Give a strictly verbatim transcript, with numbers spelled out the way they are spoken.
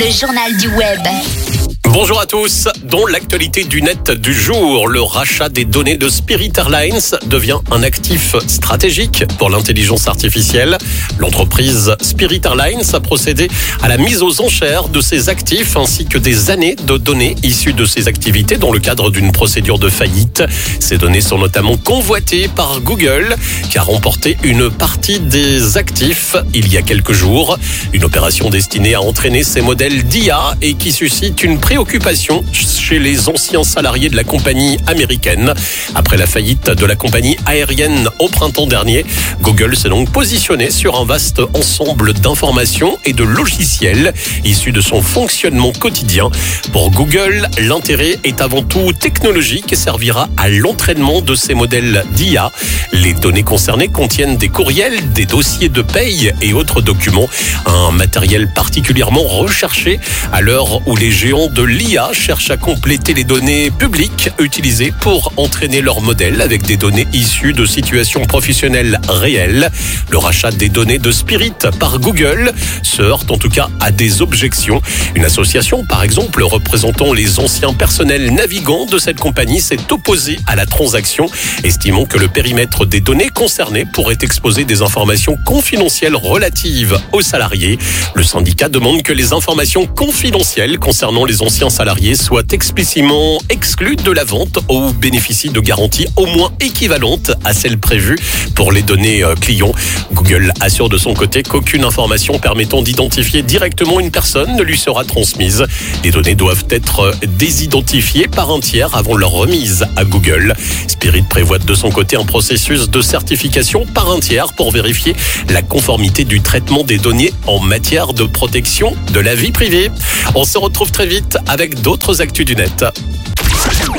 Le journal du web. Bonjour à tous. Dans l'actualité du net du jour, le rachat des données de Spirit Airlines devient un actif stratégique pour l'intelligence artificielle. L'entreprise Spirit Airlines a procédé à la mise aux enchères de ses actifs ainsi que des années de données issues de ses activités dans le cadre d'une procédure de faillite. Ces données sont notamment convoitées par Google qui a remporté une partie des actifs il y a quelques jours. Une opération destinée à entraîner ces modèles d'I A et qui suscite une préoccupation chez les anciens salariés de la compagnie américaine. Après la faillite de la compagnie aérienne au printemps dernier, Google s'est donc positionné sur un vaste ensemble d'informations et de logiciels issus de son fonctionnement quotidien. Pour Google, l'intérêt est avant tout technologique et servira à l'entraînement de ces modèles d'I A. Les données concernées contiennent des courriels, des dossiers de paye et autres documents. Un matériel particulièrement recherché à l'heure où les géants de l'I A cherchent à compléter les données publiques utilisées pour entraîner leurs modèles avec des données issues de situations professionnelles réelles. Le rachat des données de Spirit par Google se heurte en tout cas à des objections. Une association, par exemple, représentant les anciens personnels navigants de cette compagnie s'est opposée à la transaction, estimant que le périmètre des données concernées pourrait exposer des informations confidentielles relatives aux salariés. Le syndicat demande que les informations confidentielles concernant les anciens salariés soient explicitement exclues de la vente ou bénéficient de garanties au moins équivalentes à celles prévues pour les données clients. Google assure de son côté qu'aucune information permettant d'identifier directement une personne ne lui sera transmise. Les données doivent être désidentifiées par un tiers avant leur remise à Google. Spirit prévoit de son côté un processus de certification par un tiers pour vérifier la conformité du traitement des données en matière de protection de la vie privée. On se retrouve très vite avec d'autres actus du net.